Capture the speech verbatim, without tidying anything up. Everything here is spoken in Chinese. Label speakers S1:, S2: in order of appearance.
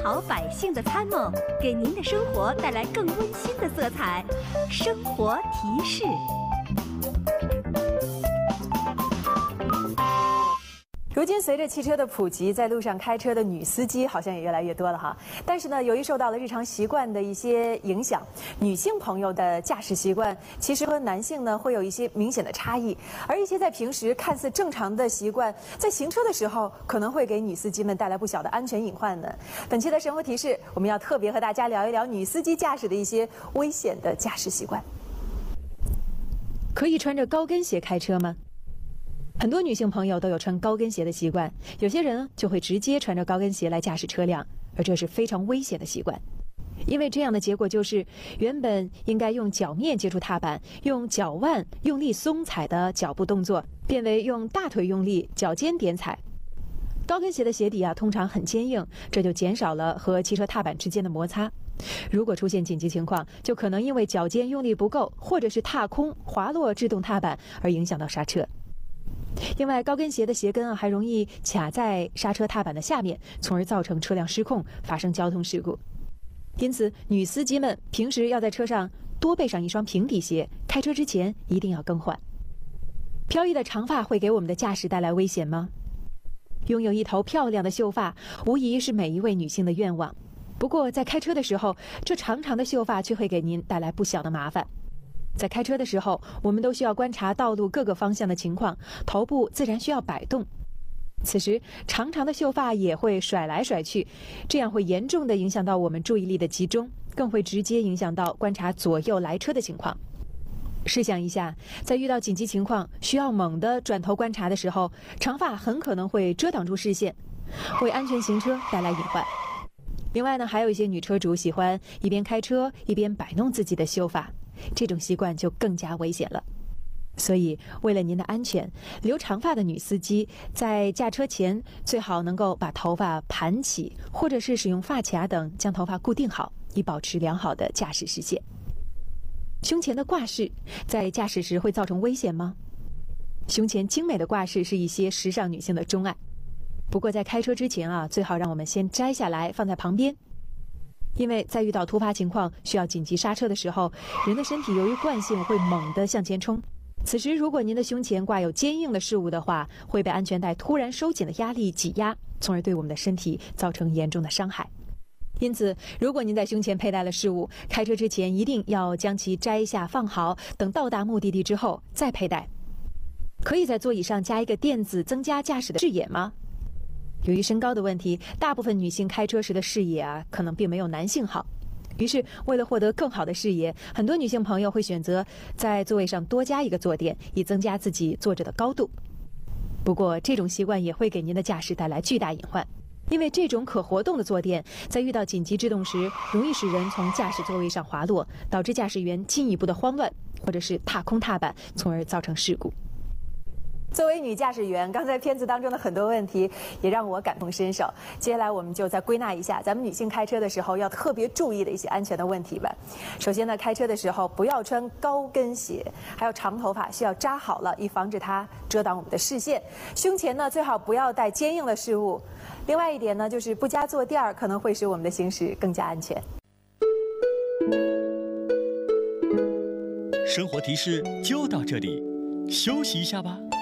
S1: 好百姓的参谋，给您的生活带来更温馨的色彩。生活提示。
S2: 如今，随着汽车的普及，在路上开车的女司机好像也越来越多了哈。但是呢，由于受到了日常习惯的一些影响，女性朋友的驾驶习惯其实和男性呢会有一些明显的差异。而一些在平时看似正常的习惯，在行车的时候可能会给女司机们带来不小的安全隐患呢。本期的生活提示，我们要特别和大家聊一聊女司机驾驶的一些危险的驾驶习惯。可以穿着高跟鞋开车吗？很多女性朋友都有穿高跟鞋的习惯，有些人就会直接穿着高跟鞋来驾驶车辆，而这是非常危险的习惯。因为这样的结果就是，原本应该用脚面接触踏板、用脚腕用力松踩的脚步动作，变为用大腿用力、脚尖点踩。高跟鞋的鞋底啊，通常很坚硬，这就减少了和汽车踏板之间的摩擦。如果出现紧急情况，就可能因为脚尖用力不够，或者是踏空滑落制动踏板而影响到刹车。另外，高跟鞋的鞋跟啊还容易卡在刹车踏板的下面，从而造成车辆失控，发生交通事故。因此，女司机们平时要在车上多备上一双平底鞋，开车之前一定要更换。飘逸的长发会给我们的驾驶带来危险吗？拥有一头漂亮的秀发，无疑是每一位女性的愿望。不过，在开车的时候，这长长的秀发却会给您带来不小的麻烦。在开车的时候，我们都需要观察道路各个方向的情况，头部自然需要摆动。此时，长长的秀发也会甩来甩去，这样会严重地影响到我们注意力的集中，更会直接影响到观察左右来车的情况。试想一下，在遇到紧急情况需要猛地转头观察的时候，长发很可能会遮挡住视线，为安全行车带来隐患。另外呢，还有一些女车主喜欢一边开车一边摆弄自己的秀发，这种习惯就更加危险了。所以，为了您的安全，留长发的女司机在驾车前最好能够把头发盘起，或者是使用发卡等将头发固定好，以保持良好的驾驶视线。胸前的挂饰在驾驶时会造成危险吗？胸前精美的挂饰是一些时尚女性的钟爱。不过在开车之前啊，最好让我们先摘下来放在旁边，因为在遇到突发情况需要紧急刹车的时候，人的身体由于惯性会猛地向前冲。此时如果您的胸前挂有坚硬的事物的话，会被安全带突然收紧的压力挤压，从而对我们的身体造成严重的伤害。因此，如果您在胸前佩戴了饰物，开车之前一定要将其摘下放好，等到达目的地之后再佩戴。可以在座椅上加一个垫子，增加驾驶的视野吗？由于身高的问题，大部分女性开车时的视野啊，可能并没有男性好。于是，为了获得更好的视野，很多女性朋友会选择在座位上多加一个坐垫，以增加自己坐着的高度。不过，这种习惯也会给您的驾驶带来巨大隐患，因为这种可活动的坐垫在遇到紧急制动时，容易使人从驾驶座位上滑落，导致驾驶员进一步的慌乱，或者是踏空踏板，从而造成事故。作为女驾驶员，刚才片子当中的很多问题也让我感同身受。接下来我们就再归纳一下咱们女性开车的时候要特别注意的一些安全的问题吧。首先呢，开车的时候不要穿高跟鞋，还有长头发需要扎好了，以防止它遮挡我们的视线。胸前呢最好不要带坚硬的事物。另外一点呢，就是不加坐垫可能会使我们的行驶更加安全。
S3: 生活提示就到这里，休息一下吧。